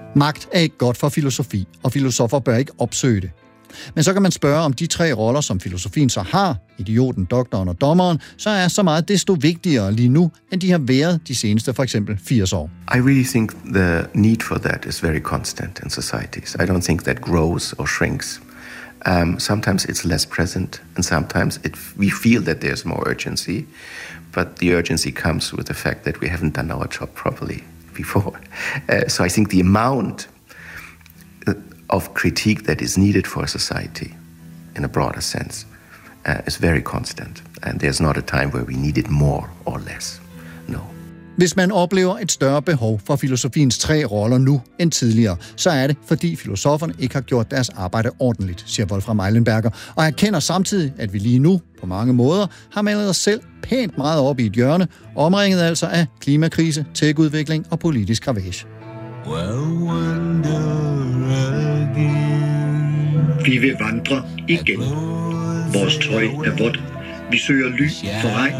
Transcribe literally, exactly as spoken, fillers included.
Magt er ikke godt for filosofi, og filosofer bør ikke opsøge det. Men så kan man spørge, om de tre roller, som filosofien så har, idioten, doktoren og dommeren, så er så meget desto vigtigere lige nu, end de har været de seneste for eksempel firs år. I really think the need for that is very constant in societies. I don't think that grows or shrinks. Um, sometimes it's less present, and sometimes it, we feel that there's more urgency, but the urgency comes with the fact that we haven't done our job properly before. Uh, so I think the amount of critique that is needed for a society in a broader sense uh, is very constant. And there's not a time where we need it more or less. No. Hvis man oplever et større behov for filosofiens tre roller nu end tidligere, så er det, fordi filosoferne ikke har gjort deres arbejde ordentligt, siger Wolfram Eilenberger, og erkender samtidig, at vi lige nu på mange måder har malet os selv pænt meget op i et hjørne, omringet altså af klimakrise, tech-udvikling og politisk ravage. Vi vil vandre igen. Vores tøj er vådt. Vi søger ly for regn.